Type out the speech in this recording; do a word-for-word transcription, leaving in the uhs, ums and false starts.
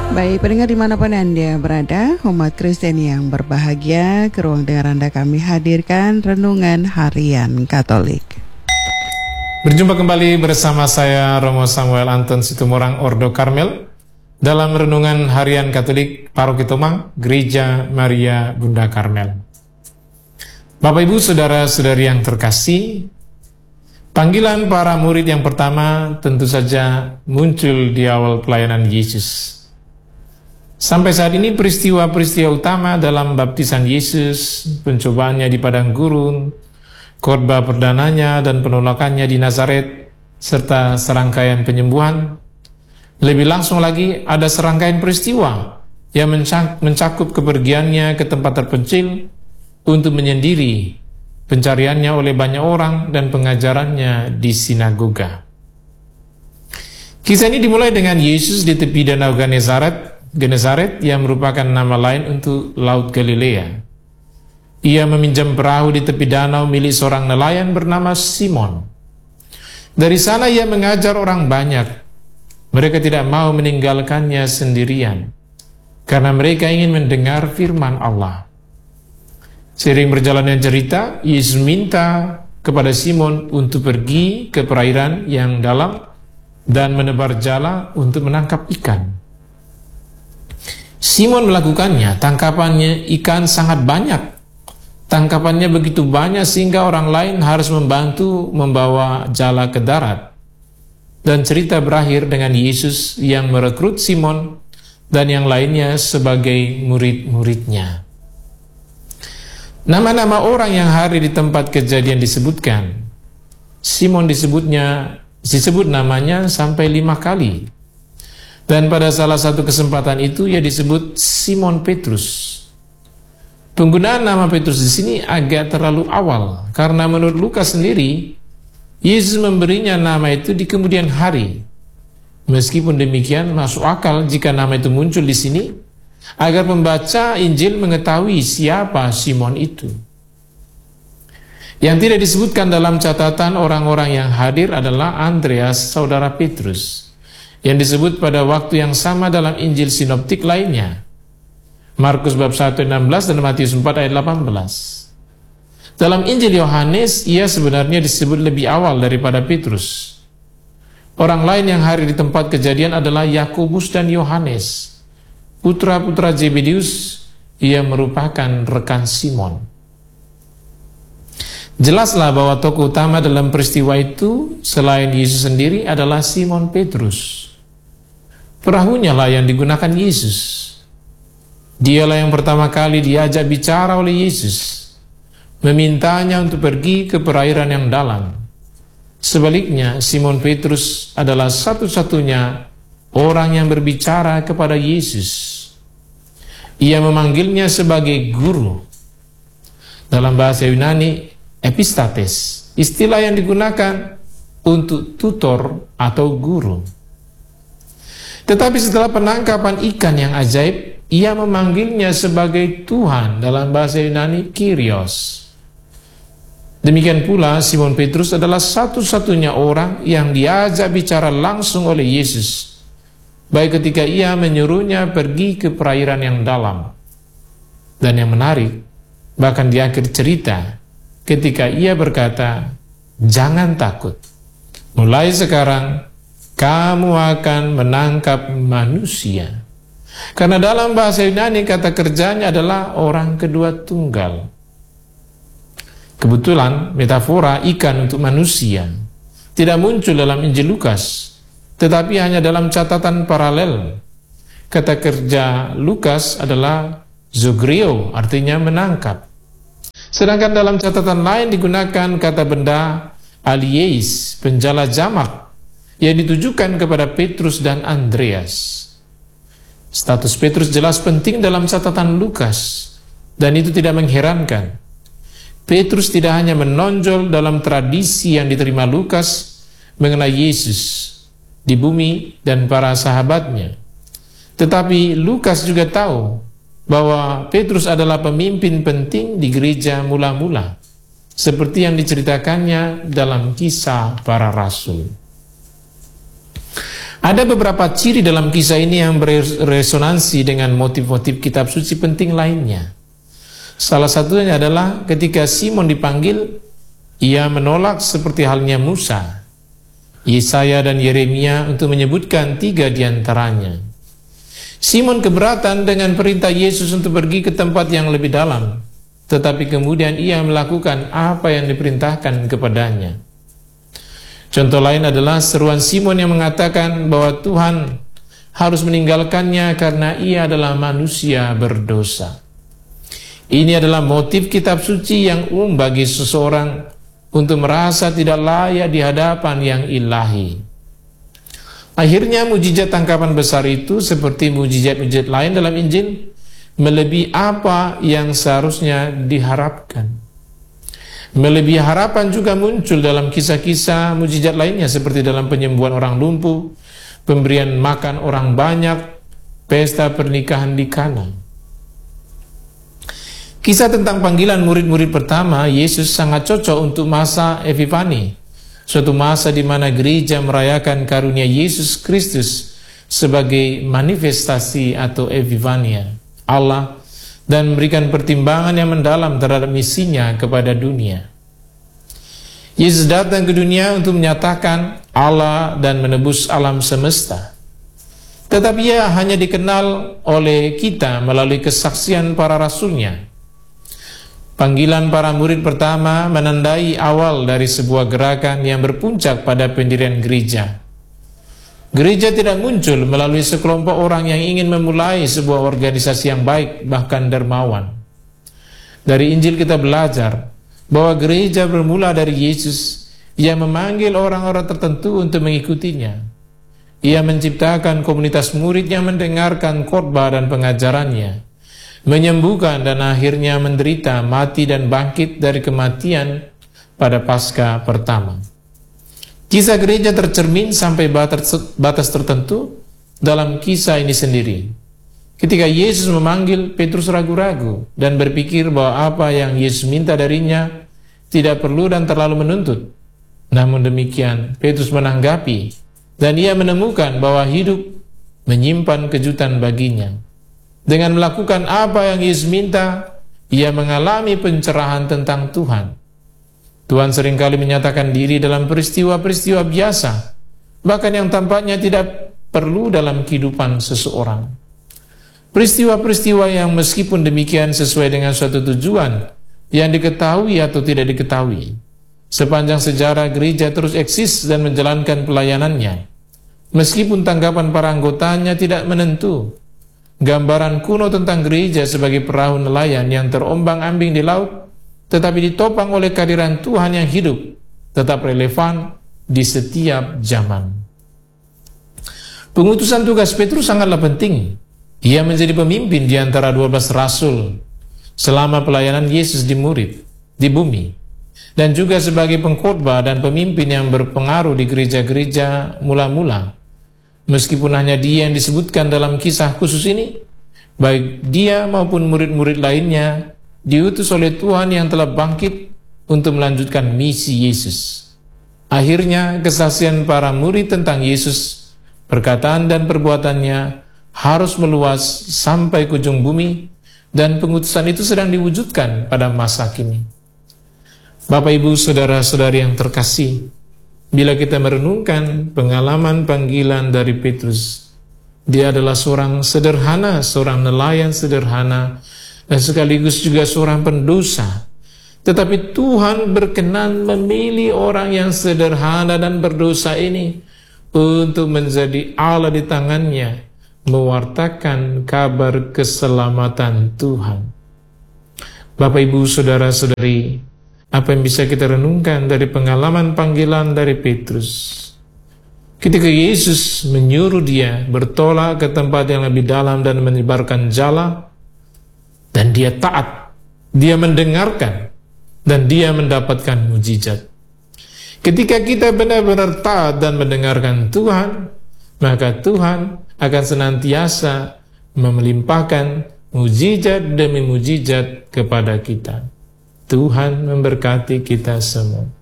Baik, pendengar dimanapun Anda berada, umat Kristen yang berbahagia, ke ruang dengar Anda kami hadirkan Renungan Harian Katolik. Berjumpa kembali bersama saya Romo Samuel Anton Situmorang Ordo Karmel dalam Renungan Harian Katolik Paroki Tomang, Gereja Maria Bunda Karmel. Bapak Ibu Saudara-saudari yang terkasih, panggilan para murid yang pertama tentu saja muncul di awal pelayanan Yesus. Sampai saat ini peristiwa-peristiwa utama dalam baptisan Yesus, pencobaannya di padang gurun, khotbah perdananya dan penolakannya di Nazaret, serta serangkaian penyembuhan. Lebih langsung lagi ada serangkaian peristiwa yang mencakup kepergiannya ke tempat terpencil untuk menyendiri, pencariannya oleh banyak orang dan pengajarannya di sinagoga. Kisah ini dimulai dengan Yesus di tepi danau Genesaret, Genesaret yang merupakan nama lain untuk Laut Galilea. Ia meminjam perahu di tepi danau milik seorang nelayan bernama Simon. Dari sana ia mengajar orang banyak. Mereka tidak mau meninggalkannya sendirian, karena mereka ingin mendengar firman Allah. Seiring berjalannya cerita, Yesus minta kepada Simon untuk pergi ke perairan yang dalam dan menebar jala untuk menangkap ikan. Simon melakukannya, tangkapannya ikan sangat banyak. Tangkapannya begitu banyak sehingga orang lain harus membantu membawa jala ke darat. Dan cerita berakhir dengan Yesus yang merekrut Simon dan yang lainnya sebagai murid-muridnya. Nama-nama orang yang hadir di tempat kejadian disebutkan. Simon disebutnya, disebut namanya sampai lima kali. Dan pada salah satu kesempatan itu ia disebut Simon Petrus. Penggunaan nama Petrus di sini agak terlalu awal, karena menurut Lukas sendiri, Yesus memberinya nama itu di kemudian hari. Meskipun demikian, masuk akal jika nama itu muncul di sini, agar pembaca Injil mengetahui siapa Simon itu. Yang tidak disebutkan dalam catatan orang-orang yang hadir adalah Andreas, saudara Petrus, yang disebut pada waktu yang sama dalam Injil sinoptik lainnya, Markus bab satu ayat enam belas dan Matius empat ayat delapan belas. Dalam Injil Yohanes, ia sebenarnya disebut lebih awal daripada Petrus. Orang lain yang hadir di tempat kejadian adalah Yakobus dan Yohanes, putra-putra Zebedeus. Ia merupakan rekan Simon. Jelaslah bahwa tokoh utama dalam peristiwa itu selain Yesus sendiri adalah Simon Petrus. Perahunya lah yang digunakan Yesus. Dialah yang pertama kali diajak bicara oleh Yesus, memintanya untuk pergi ke perairan yang dalam. Sebaliknya, Simon Petrus adalah satu-satunya orang yang berbicara kepada Yesus. Ia memanggilnya sebagai guru. Dalam bahasa Yunani, epistates, istilah yang digunakan untuk tutor atau guru. Tetapi setelah penangkapan ikan yang ajaib, ia memanggilnya sebagai Tuhan, dalam bahasa Yunani Kyrios. Demikian pula Simon Petrus adalah satu-satunya orang yang diajak bicara langsung oleh Yesus, baik ketika ia menyuruhnya pergi ke perairan yang dalam. Dan yang menarik, bahkan di akhir cerita, ketika ia berkata, "Jangan takut, mulai sekarang kamu akan menangkap manusia." Karena dalam bahasa Yunani kata kerjanya adalah orang kedua tunggal. Kebetulan metafora ikan untuk manusia tidak muncul dalam Injil Lukas, tetapi hanya dalam catatan paralel. Kata kerja Lukas adalah zogrio, artinya menangkap. Sedangkan dalam catatan lain digunakan kata benda alieis, penjala jamak, yang ditujukan kepada Petrus dan Andreas. Status Petrus jelas penting dalam catatan Lukas, dan itu tidak mengherankan. Petrus tidak hanya menonjol dalam tradisi yang diterima Lukas mengenai Yesus di bumi dan para sahabatnya, tetapi Lukas juga tahu bahwa Petrus adalah pemimpin penting di gereja mula-mula, seperti yang diceritakannya dalam Kisah Para Rasul. Ada beberapa ciri dalam kisah ini yang beresonansi dengan motif-motif kitab suci penting lainnya. Salah satunya adalah ketika Simon dipanggil, ia menolak seperti halnya Musa, Yesaya dan Yeremia untuk menyebutkan tiga di antaranya. Simon keberatan dengan perintah Yesus untuk pergi ke tempat yang lebih dalam, tetapi kemudian ia melakukan apa yang diperintahkan kepadanya. Contoh lain adalah seruan Simon yang mengatakan bahwa Tuhan harus meninggalkannya karena ia adalah manusia berdosa. Ini adalah motif kitab suci yang umum bagi seseorang untuk merasa tidak layak di hadapan yang ilahi. Akhirnya mujizat tangkapan besar itu seperti mujizat-mujizat lain dalam Injil melebihi apa yang seharusnya diharapkan. Melebihi harapan juga muncul dalam kisah-kisah mujizat lainnya seperti dalam penyembuhan orang lumpuh, pemberian makan orang banyak, pesta pernikahan di Kana. Kisah tentang panggilan murid-murid pertama Yesus sangat cocok untuk masa Epifani, suatu masa di mana gereja merayakan karunia Yesus Kristus sebagai manifestasi atau Epifania Allah, dan memberikan pertimbangan yang mendalam terhadap misinya kepada dunia. Yesus datang ke dunia untuk menyatakan Allah dan menebus alam semesta. Tetapi ia hanya dikenal oleh kita melalui kesaksian para rasulnya. Panggilan para murid pertama menandai awal dari sebuah gerakan yang berpuncak pada pendirian gereja. Gereja tidak muncul melalui sekelompok orang yang ingin memulai sebuah organisasi yang baik, bahkan dermawan. Dari Injil kita belajar bahwa gereja bermula dari Yesus yang memanggil orang-orang tertentu untuk mengikutinya. Ia menciptakan komunitas murid yang mendengarkan khotbah dan pengajarannya, menyembuhkan dan akhirnya menderita, mati dan bangkit dari kematian pada Paskah pertama. Kisah gereja tercermin sampai batas, batas tertentu dalam kisah ini sendiri. Ketika Yesus memanggil, Petrus ragu-ragu dan berpikir bahwa apa yang Yesus minta darinya tidak perlu dan terlalu menuntut. Namun demikian, Petrus menanggapi dan ia menemukan bahwa hidup menyimpan kejutan baginya. Dengan melakukan apa yang Yesus minta, ia mengalami pencerahan tentang Tuhan. Tuhan seringkali menyatakan diri dalam peristiwa-peristiwa biasa, bahkan yang tampaknya tidak perlu dalam kehidupan seseorang. Peristiwa-peristiwa yang meskipun demikian sesuai dengan suatu tujuan yang diketahui atau tidak diketahui. Sepanjang sejarah gereja terus eksis dan menjalankan pelayanannya. Meskipun tanggapan para anggotanya tidak menentu, gambaran kuno tentang gereja sebagai perahu nelayan yang terombang-ambing di laut tetapi ditopang oleh kehadiran Tuhan yang hidup, tetap relevan di setiap zaman. Pengutusan tugas Petrus sangatlah penting. Ia menjadi pemimpin di antara dua belas rasul selama pelayanan Yesus di murid, di bumi, dan juga sebagai pengkhotbah dan pemimpin yang berpengaruh di gereja-gereja mula-mula. Meskipun hanya dia yang disebutkan dalam kisah khusus ini, baik dia maupun murid-murid lainnya diutus oleh Tuhan yang telah bangkit untuk melanjutkan misi Yesus. Akhirnya kesaksian para murid tentang Yesus, perkataan dan perbuatannya harus meluas sampai ke ujung bumi, dan pengutusan itu sedang diwujudkan pada masa kini. Bapak, Ibu, saudara-saudari yang terkasih, bila kita merenungkan pengalaman panggilan dari Petrus, dia adalah seorang sederhana, seorang nelayan sederhana, dan sekaligus juga seorang pendosa. Tetapi Tuhan berkenan memilih orang yang sederhana dan berdosa ini untuk menjadi Allah di tangannya, mewartakan kabar keselamatan Tuhan. Bapak, Ibu, saudara-saudari, apa yang bisa kita renungkan dari pengalaman panggilan dari Petrus? Ketika Yesus menyuruh dia bertolak ke tempat yang lebih dalam dan menyebarkan jala, dan dia taat, dia mendengarkan, dan dia mendapatkan mujizat. Ketika kita benar-benar taat dan mendengarkan Tuhan, maka Tuhan akan senantiasa melimpahkan mujizat demi mujizat kepada kita. Tuhan memberkati kita semua.